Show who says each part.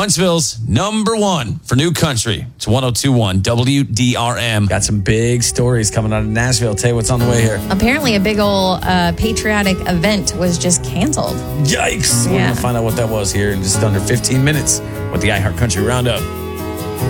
Speaker 1: Huntsville's number one for new country. It's 102.1 WDRM. Got some big stories coming out of Nashville. Tell you what's on the way here.
Speaker 2: Apparently, a big old patriotic event was just canceled.
Speaker 1: Yikes. We're going to find out what that was here in just under 15 minutes with the iHeart Country Roundup.